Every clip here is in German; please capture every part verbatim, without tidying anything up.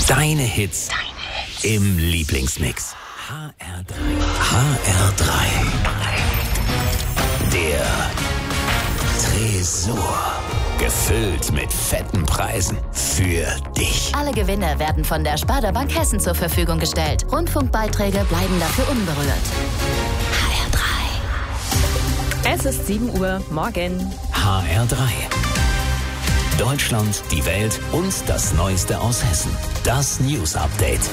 Deine Hits, Deine Hits. Im Lieblingsmix. H R drei. H R drei. Der Tresor. Gefüllt mit fetten Preisen für dich. Alle Gewinne werden von der Sparda Bank Hessen zur Verfügung gestellt. Rundfunkbeiträge bleiben dafür unberührt. H R drei. Es ist sieben Uhr, morgen. H R drei. Deutschland, die Welt und das Neueste aus Hessen. Das News Update.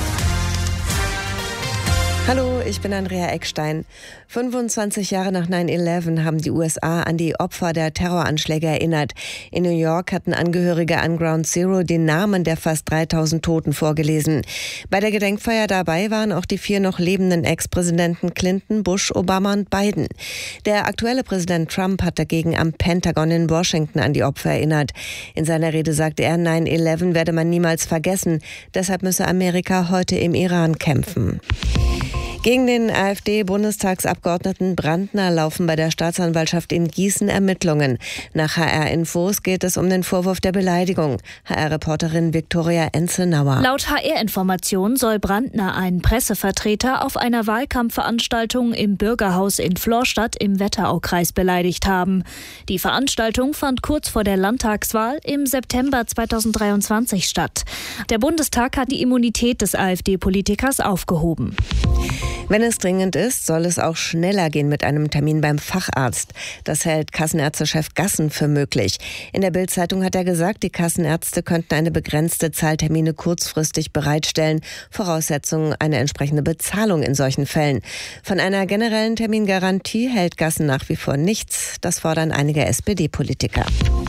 Hallo, ich bin Andrea Eckstein. fünfundzwanzig Jahre nach neun elf haben die U S A an die Opfer der Terroranschläge erinnert. In New York hatten Angehörige an Ground Zero den Namen der fast dreitausend Toten vorgelesen. Bei der Gedenkfeier dabei waren auch die vier noch lebenden Ex-Präsidenten Clinton, Bush, Obama und Biden. Der aktuelle Präsident Trump hat dagegen am Pentagon in Washington an die Opfer erinnert. In seiner Rede sagte er, neun elf werde man niemals vergessen. Deshalb müsse Amerika heute im Iran kämpfen. Gegen den AfD-Bundestagsabgeordneten Brandner laufen bei der Staatsanwaltschaft in Gießen Ermittlungen. Nach H R-Infos geht es um den Vorwurf der Beleidigung. H R-Reporterin Viktoria Enzenauer. Laut H R-Informationen soll Brandner einen Pressevertreter auf einer Wahlkampfveranstaltung im Bürgerhaus in Florstadt im Wetteraukreis beleidigt haben. Die Veranstaltung fand kurz vor der Landtagswahl im September zweitausenddreiundzwanzig statt. Der Bundestag hat die Immunität des AfD-Politikers aufgehoben. Wenn es dringend ist, soll es auch schneller gehen mit einem Termin beim Facharzt. Das hält Kassenärztechef Gassen für möglich. In der Bild-Zeitung hat er gesagt, die Kassenärzte könnten eine begrenzte Zahl Termine kurzfristig bereitstellen. Voraussetzung eine entsprechende Bezahlung in solchen Fällen. Von einer generellen Termingarantie hält Gassen nach wie vor nichts. Das fordern einige S P D-Politiker.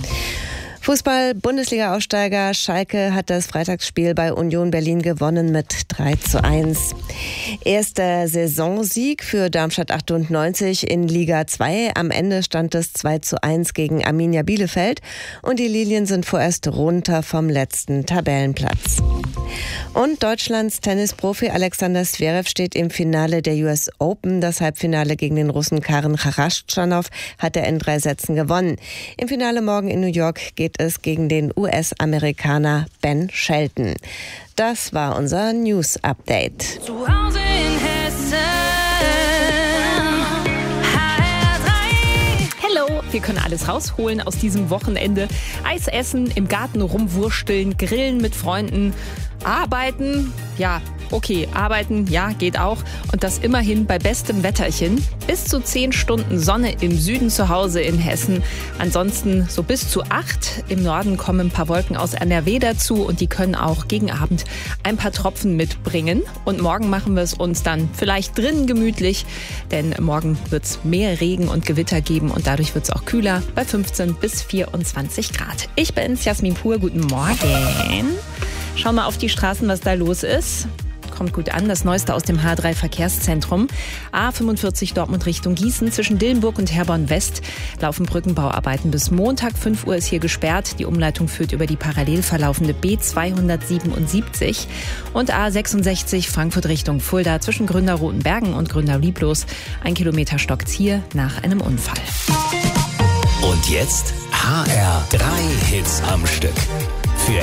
Fußball-Bundesliga-Aufsteiger Schalke hat das Freitagsspiel bei Union Berlin gewonnen mit drei zu eins. Erster Saisonsieg für Darmstadt achtundneunzig in Liga zwei. Am Ende stand es zwei zu eins gegen Arminia Bielefeld und die Lilien sind vorerst runter vom letzten Tabellenplatz. Und Deutschlands Tennisprofi Alexander Zverev steht im Finale der U S Open. Das Halbfinale gegen den Russen Karen Kharaschtschonow hat er in drei Sätzen gewonnen. Im Finale morgen in New York geht es gegen den U S-Amerikaner Ben Shelton. Das war unser News-Update. Zu Hause in Hessen, H R drei. Hello, wir können alles rausholen aus diesem Wochenende. Eis essen, im Garten rumwursteln, grillen mit Freunden, arbeiten, ja, okay, arbeiten, ja, geht auch. Und das immerhin bei bestem Wetterchen. Bis zu zehn Stunden Sonne im Süden zu Hause in Hessen. Ansonsten so bis zu acht. Im Norden kommen ein paar Wolken aus N R W dazu und die können auch gegen Abend ein paar Tropfen mitbringen. Und morgen machen wir es uns dann vielleicht drinnen gemütlich, denn morgen wird es mehr Regen und Gewitter geben und dadurch wird es auch kühler bei fünfzehn bis vierundzwanzig Grad. Ich bin's, Jasmin Pur, guten Morgen. Schauen wir auf die Straßen, was da los ist. Kommt gut an, das Neueste aus dem H drei Verkehrszentrum. A fünfundvierzig Dortmund Richtung Gießen. Zwischen Dillenburg und Herborn West laufen Brückenbauarbeiten. Bis Montag fünf Uhr ist hier gesperrt. Die Umleitung führt über die parallel verlaufende B zweihundertsiebenundsiebzig. Und A sechsundsechzig Frankfurt Richtung Fulda. Zwischen Gründer-Rotenbergen und Gründer-Lieblos. Ein Kilometer stockt's hier nach einem Unfall. Und jetzt H R drei Hits am Stück.